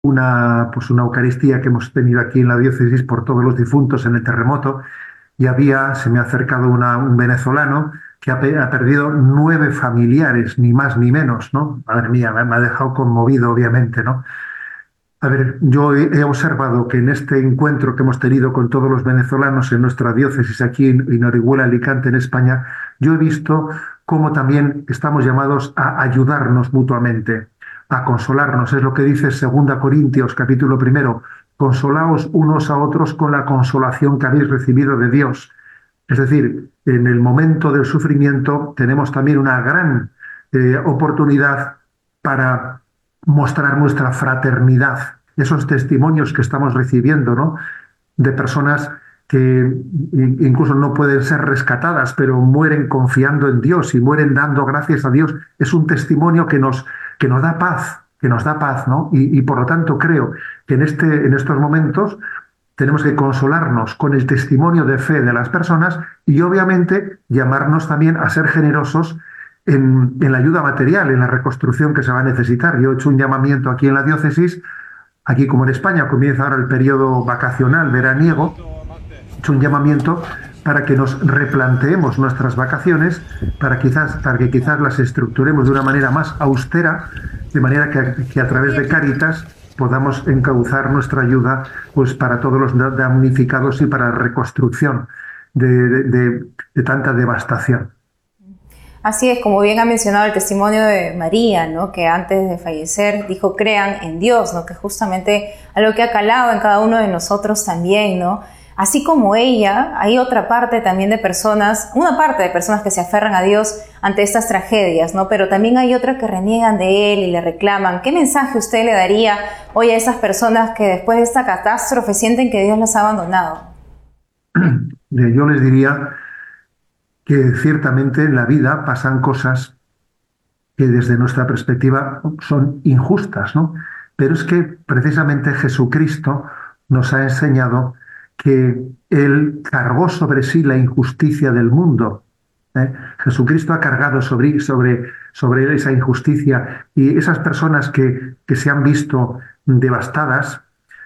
una Eucaristía que hemos tenido aquí en la diócesis por todos los difuntos en el terremoto y se me ha acercado un venezolano que ha perdido 9 familiares, ni más ni menos, ¿no? Madre mía, me ha dejado conmovido, obviamente, ¿no? A ver, yo he observado que en este encuentro que hemos tenido con todos los venezolanos en nuestra diócesis aquí en Orihuela, Alicante, en España, yo he visto cómo también estamos llamados a ayudarnos mutuamente, a consolarnos. Es lo que dice 2 Corintios, capítulo primero: consolaos unos a otros con la consolación que habéis recibido de Dios. Es decir, en el momento del sufrimiento tenemos también una gran oportunidad para mostrar nuestra fraternidad. Esos testimonios que estamos recibiendo, ¿no? De personas que incluso no pueden ser rescatadas, pero mueren confiando en Dios y mueren dando gracias a Dios, es un testimonio que nos da paz, ¿no? Y por lo tanto creo que en estos momentos tenemos que consolarnos con el testimonio de fe de las personas y obviamente llamarnos también a ser generosos en la ayuda material, en la reconstrucción que se va a necesitar. Yo he hecho un llamamiento aquí en la diócesis, aquí como en España comienza ahora el periodo vacacional veraniego, he hecho un llamamiento para que nos replanteemos nuestras vacaciones, para que quizás las estructuremos de una manera más austera, de manera que a través de Cáritas podamos encauzar nuestra ayuda pues, para todos los damnificados y para la reconstrucción de tanta devastación. Así es, como bien ha mencionado el testimonio de María, ¿no? Que antes de fallecer dijo: crean en Dios, ¿no? Que justamente algo que ha calado en cada uno de nosotros también, ¿no? Así como ella, hay otra parte también de personas, una parte de personas que se aferran a Dios ante estas tragedias, ¿no? Pero también hay otras que reniegan de Él y le reclaman. ¿Qué mensaje usted le daría hoy a esas personas que después de esta catástrofe sienten que Dios los ha abandonado? Yo les diría que ciertamente en la vida pasan cosas que desde nuestra perspectiva son injustas, ¿no? Pero es que precisamente Jesucristo nos ha enseñado que Él cargó sobre sí la injusticia del mundo. ¿Eh? Jesucristo ha cargado sobre Él esa injusticia y esas personas que se han visto devastadas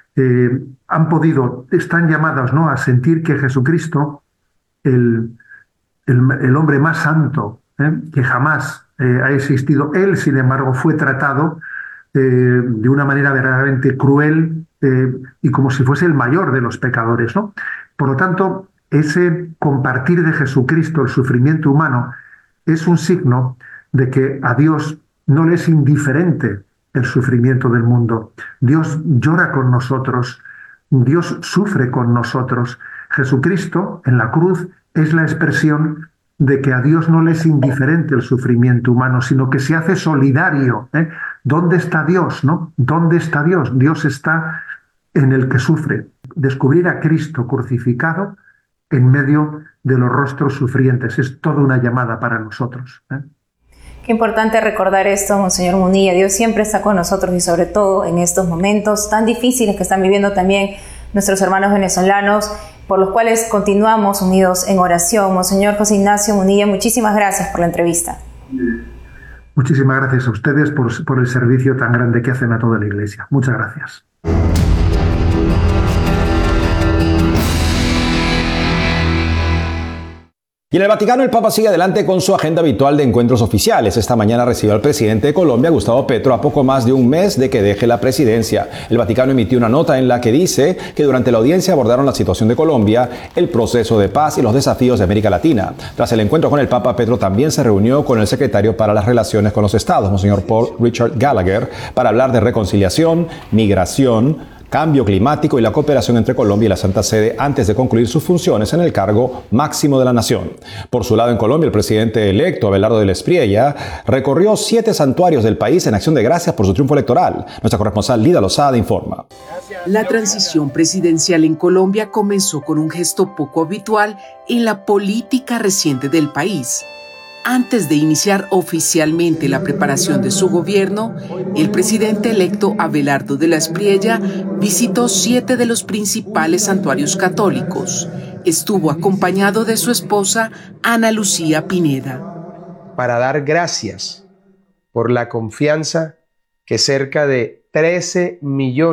están llamadas, ¿no? A sentir que Jesucristo, el, el hombre más santo que jamás ha existido. Él, sin embargo, fue tratado de una manera verdaderamente cruel y como si fuese el mayor de los pecadores, ¿no? Por lo tanto, ese compartir de Jesucristo el sufrimiento humano es un signo de que a Dios no le es indiferente el sufrimiento del mundo. Dios llora con nosotros, Dios sufre con nosotros. Jesucristo en la cruz es la expresión de que a Dios no le es indiferente el sufrimiento humano, sino que se hace solidario. ¿Dónde está Dios, no? ¿Dónde está Dios? Dios está en el que sufre. Descubrir a Cristo crucificado en medio de los rostros sufrientes es toda una llamada para nosotros. Qué importante recordar esto, Monseñor Munilla. Dios siempre está con nosotros y sobre todo en estos momentos tan difíciles que están viviendo también nuestros hermanos venezolanos, por los cuales continuamos unidos en oración. Monseñor José Ignacio Munilla, muchísimas gracias por la entrevista. Muchísimas gracias a ustedes por el servicio tan grande que hacen a toda la Iglesia. Muchas gracias. Y en el Vaticano el Papa sigue adelante con su agenda habitual de encuentros oficiales. Esta mañana recibió al presidente de Colombia, Gustavo Petro, a poco más de un mes de que deje la presidencia. El Vaticano emitió una nota en la que dice que durante la audiencia abordaron la situación de Colombia, el proceso de paz y los desafíos de América Latina. Tras el encuentro con el Papa, Petro también se reunió con el secretario para las relaciones con los estados, Monseñor Paul Richard Gallagher, para hablar de reconciliación, migración, cambio climático y la cooperación entre Colombia y la Santa Sede antes de concluir sus funciones en el cargo máximo de la nación. Por su lado, en Colombia, el presidente electo, Abelardo del Espriella, recorrió 7 santuarios del país en acción de gracias por su triunfo electoral. Nuestra corresponsal Lida Lozada informa. La transición presidencial en Colombia comenzó con un gesto poco habitual en la política reciente del país. Antes de iniciar oficialmente la preparación de su gobierno, el presidente electo Abelardo de la Espriella visitó 7 de los principales santuarios católicos. Estuvo acompañado de su esposa Ana Lucía Pineda. Para dar gracias por la confianza que cerca de 13 millones